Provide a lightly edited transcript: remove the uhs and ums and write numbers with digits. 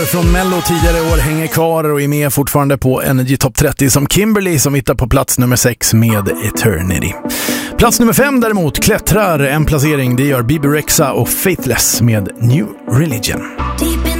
Från Mello tidigare år hänger kvar och är med fortfarande på Energy Top 30 som Kimberly som hittar på plats nummer 6 med Eternity. Plats nummer 5 däremot klättrar en placering, det gör Bibi Rexha och Faithless med New Religion.